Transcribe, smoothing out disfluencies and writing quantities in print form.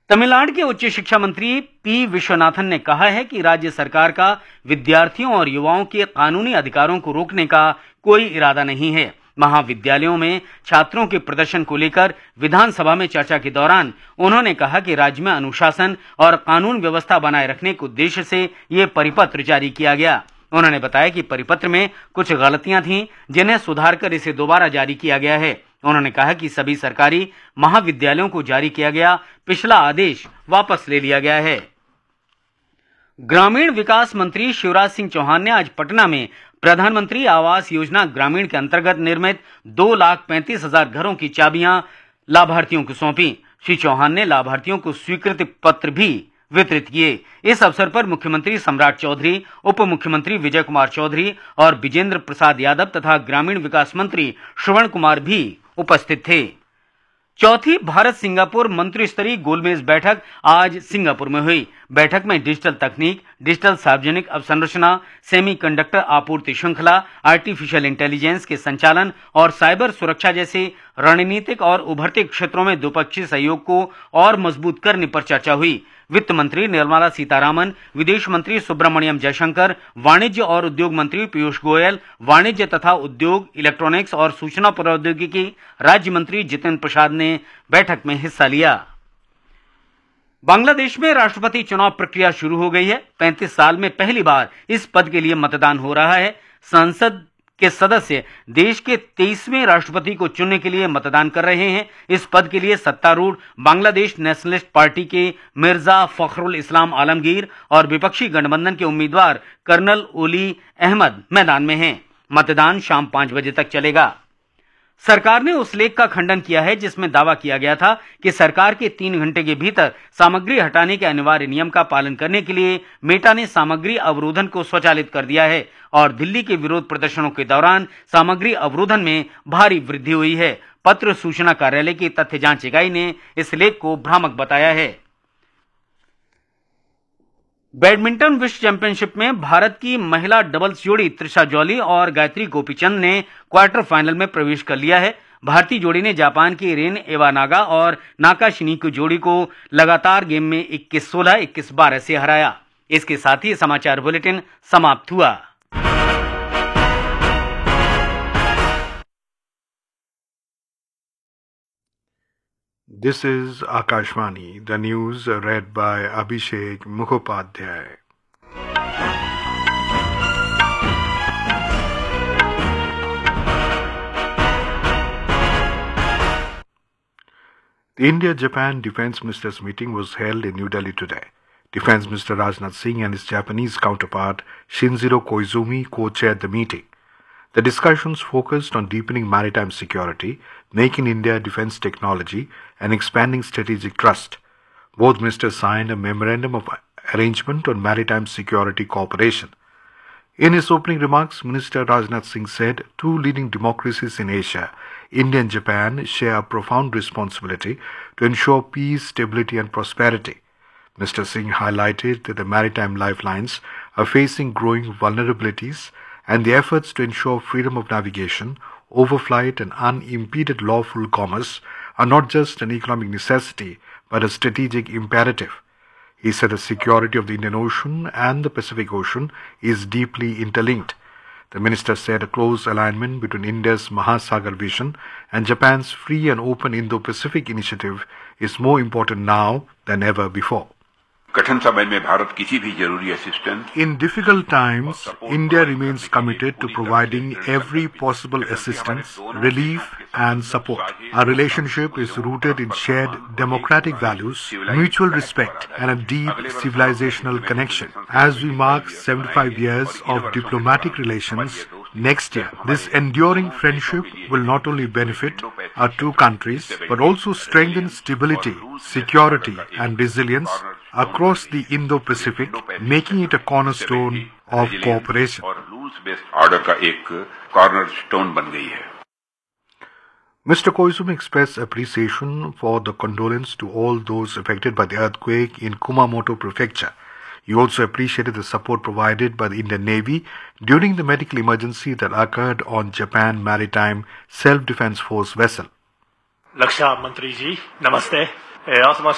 तमिलनाडु के उच्च शिक्षा मंत्री पी विश्वनाथन ने कहा है कि राज्य सरकार का विद्यार्थियों और युवाओं के कानूनी अधिकारों को रोकने का कोई इरादा नहीं है। महाविद्यालयों में छात्रों के प्रदर्शन को लेकर विधानसभा में चर्चा के दौरान उन्होंने कहा कि राज्य में अनुशासन और कानून व्यवस्था बनाए रखने के उद्देश्य से ये परिपत्र जारी किया गया। उन्होंने बताया कि परिपत्र में कुछ गलतियां थीं, जिन्हें सुधार कर इसे दोबारा जारी किया गया है। उन्होंने कहा कि सभी सरकारी महाविद्यालयों को जारी किया गया पिछला आदेश वापस ले लिया गया है। ग्रामीण विकास मंत्री शिवराज सिंह चौहान ने आज पटना में प्रधानमंत्री आवास योजना ग्रामीण के अंतर्गत निर्मित 2,35,000 घरों की चाबियां लाभार्थियों को सौंपी। श्री चौहान ने लाभार्थियों को स्वीकृति पत्र भी वितरित किए। इस अवसर पर मुख्यमंत्री सम्राट चौधरी, उप मुख्यमंत्री विजय कुमार चौधरी और विजेंद्र प्रसाद यादव तथा ग्रामीण विकास मंत्री श्रवण कुमार भी उपस्थित थे। चौथी भारत सिंगापुर मंत्री स्तरीय गोलमेज बैठक आज सिंगापुर में हुई। बैठक में डिजिटल तकनीक, डिजिटल सार्वजनिक अवसंरचना, सेमीकंडक्टर आपूर्ति श्रृंखला, आर्टिफिशियल इंटेलिजेंस के संचालन और साइबर सुरक्षा जैसे रणनीतिक और उभरते क्षेत्रों में द्विपक्षीय सहयोग को और मजबूत करने पर चर्चा हुई। वित्त मंत्री निर्मला सीतारामन, विदेश मंत्री सुब्रमण्यम जयशंकर, वाणिज्य और उद्योग मंत्री पीयूष गोयल, वाणिज्य तथा उद्योग, इलेक्ट्रॉनिक्स और सूचना प्रौद्योगिकी राज्य मंत्री जितेंद्र प्रसाद ने बैठक में हिस्सा लिया। बांग्लादेश में राष्ट्रपति चुनाव प्रक्रिया शुरू हो गई है। 35 साल में पहली बार इस पद के लिए मतदान हो रहा है। संसद के सदस्य देश के 23वें राष्ट्रपति को चुनने के लिए मतदान कर रहे हैं। इस पद के लिए सत्तारूढ़ बांग्लादेश नेशनलिस्ट पार्टी के मिर्जा फखरुल इस्लाम आलमगीर और विपक्षी गठबंधन के उम्मीदवार कर्नल ओली अहमद मैदान में हैं। मतदान शाम 5 बजे तक चलेगा। सरकार ने उस लेख का खंडन किया है जिसमें दावा किया गया था कि सरकार के 3 घंटे के भीतर सामग्री हटाने के अनिवार्य नियम का पालन करने के लिए मेटा ने सामग्री अवरोधन को स्वचालित कर दिया है और दिल्ली के विरोध प्रदर्शनों के दौरान सामग्री अवरोधन में भारी वृद्धि हुई है। पत्र सूचना कार्यालय की तथ्य जांच इकाई ने इस लेख को भ्रामक बताया है। बैडमिंटन विश्व चैंपियनशिप में भारत की महिला डबल्स जोड़ी त्रिशा जॉली और गायत्री गोपीचंद ने क्वार्टर फाइनल में प्रवेश कर लिया है। भारतीय जोड़ी ने जापान की रेन एवानागा और नाकाशिनी की जोड़ी को लगातार गेम में 21-16, 21-12 से हराया। इसके साथ ही समाचार बुलेटिन समाप्त हुआ। This is Akashvani, the news read by Abhishek Mukhopadhyay. The India-Japan Defence Ministers meeting was held in New Delhi today. Defence Minister Rajnath Singh and his Japanese counterpart Shinjiro Koizumi co-chaired the meeting. The discussions focused on deepening maritime security, making India defence technology, and expanding strategic trust. Both ministers signed a memorandum of arrangement on maritime security cooperation. In his opening remarks, Minister Rajnath Singh said, two leading democracies in Asia, India and Japan, share a profound responsibility to ensure peace, stability, and prosperity. Mr. Singh highlighted that the maritime lifelines are facing growing vulnerabilities, and the efforts to ensure freedom of navigation, overflight, and unimpeded lawful commerce are not just an economic necessity, but a strategic imperative. He said the security of the Indian Ocean and the Pacific Ocean is deeply interlinked. The minister said a close alignment between India's Mahasagar vision and Japan's free and open Indo-Pacific initiative is more important now than ever before. In difficult times, India remains committed to providing every possible assistance, relief, and support. Our relationship is rooted in shared democratic values, mutual respect, and a deep civilizational connection. As we mark 75 years of diplomatic relations next year, this enduring friendship will not only benefit our two countries, but also strengthen stability, security, and resilience across the Indo-Pacific, making it a cornerstone of cooperation. Mr. Koizumi expressed appreciation for the condolence to all those affected by the earthquake in Kumamoto Prefecture. He also appreciated the support provided by the Indian Navy during the medical emergency that occurred on Japan Maritime Self-Defense Force vessel. रक्षा मंत्री जी नमस्ते।